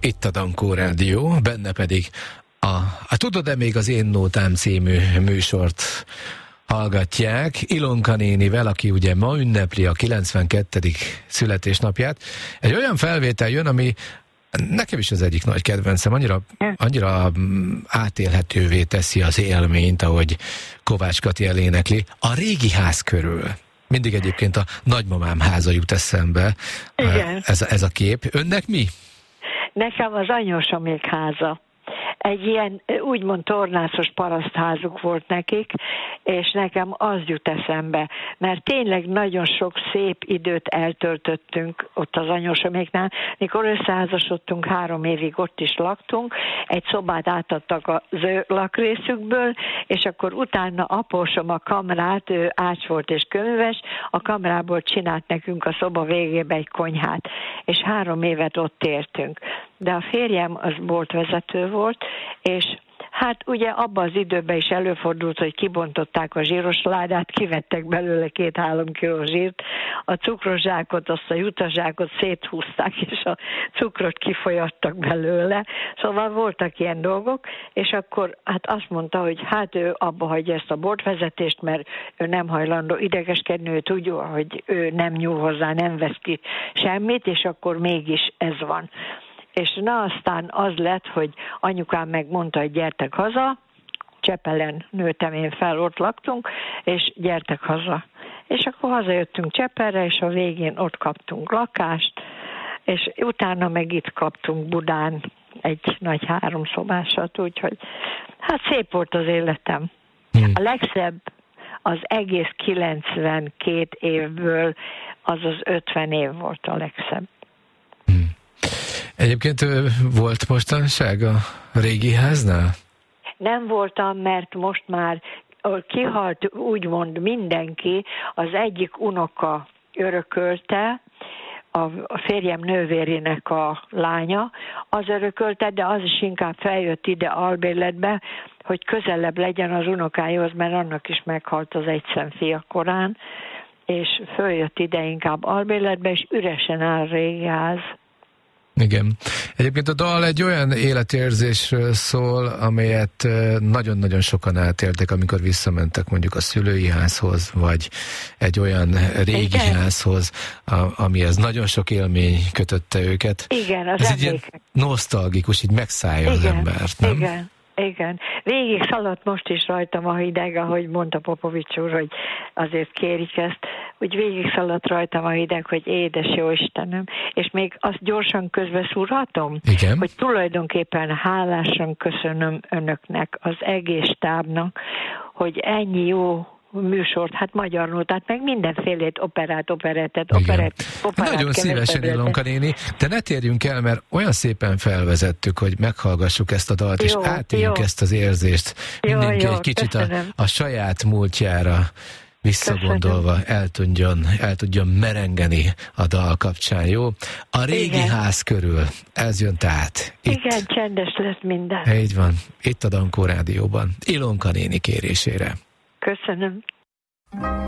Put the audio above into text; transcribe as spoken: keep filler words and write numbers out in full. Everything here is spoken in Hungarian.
Itt a Dankó Rádió, benne pedig a, a Tudod-e még az Én Nótám című műsort hallgatják Ilonka nénivel, aki ugye ma ünnepli a kilencvenkettedik születésnapját. Egy olyan felvétel jön, ami nekem is az egyik nagy kedvencem, annyira, annyira átélhetővé teszi az élményt, ahogy Kovács Kati elénekli. A régi ház körül. Mindig egyébként a nagymamám háza jut eszembe. Igen. Ez, ez a kép. Önnek mi? Nekem az anyósomék háza. Egy ilyen úgymond tornászos parasztházuk volt nekik, és nekem az jut eszembe, mert tényleg nagyon sok szép időt eltöltöttünk ott az anyósoméknál. Mikor összeházasodtunk, három évig ott is laktunk, egy szobát átadtak az ő lakrészükből, és akkor utána apósom a kamrát, ő ács volt és könyves, a kamrából csinált nekünk a szoba végébe egy konyhát, és három évet ott éltünk. De a férjem az boltvezető volt, és hát ugye abban az időben is előfordult, hogy kibontották a zsíros ládát, kivettek belőle két-három kiló zsírt, a cukros zsákot, azt a jutazsákot széthúzták, és a cukrot kifolyattak belőle. Szóval voltak ilyen dolgok, és akkor hát azt mondta, hogy hát ő abba hagyja ezt a boltvezetést, mert ő nem hajlandó idegeskedni, ő tudja, hogy ő nem nyúl hozzá, nem vesz ki semmit, és akkor mégis ez van. És na aztán az lett, hogy anyukám megmondta, hogy gyertek haza, Csepelen nőttem én fel, ott laktunk, és gyertek haza. És akkor hazajöttünk Csepelre, és a végén ott kaptunk lakást, és utána meg itt kaptunk Budán egy nagy háromszobásat, úgyhogy hát szép volt az életem. Hmm. A legszebb az egész kilencvenkét évből az az ötven év volt a legszebb. Hmm. Egyébként volt mostanság a régi háznál? Nem voltam, mert most már kihalt úgymond mindenki, az egyik unoka örökölte, a férjem nővérének a lánya, az örökölte, de az is inkább feljött ide albérletbe, hogy közelebb legyen az unokájához, mert annak is meghalt az egyszemfia korán, és följött ide inkább albérletbe, és üresen áll régi ház. Igen. Egyébként a dal egy olyan életérzésről szól, amelyet nagyon-nagyon sokan átéltek, amikor visszamentek mondjuk a szülői házhoz, vagy egy olyan régi Igen. házhoz, amihez nagyon sok élmény kötötte őket. Igen, az Ez egy ilyen nosztalgikus, így megszállja az embert, nem? Igen. Igen. Végig szaladt most is rajtam a hideg, ahogy mondta Popovics úr, hogy azért kérik ezt, úgy végig szaladt rajtam a hideg, hogy édes jó Istenem, és még azt gyorsan közbeszúrhatom, Igen. hogy tulajdonképpen hálásan köszönöm önöknek, az egész stábnak, hogy ennyi jó műsort, hát magyarul, tehát meg mindenfélét, operát, operettet, operett, operát. Nagyon szívesen, Ilonka néni, de ne térjünk el, mert olyan szépen felvezettük, hogy meghallgassuk ezt a dalt, jó, és átéljük ezt az érzést. Mindenki jó, egy kicsit a, a saját múltjára visszagondolva el tudjon, el tudjon merengeni a dal kapcsán, jó? A régi Igen. ház körül, ez jön tehát. Itt. Igen, csendes lesz minden. Így van, itt a Dankó Rádióban, Ilonka néni kérésére. Köszönöm.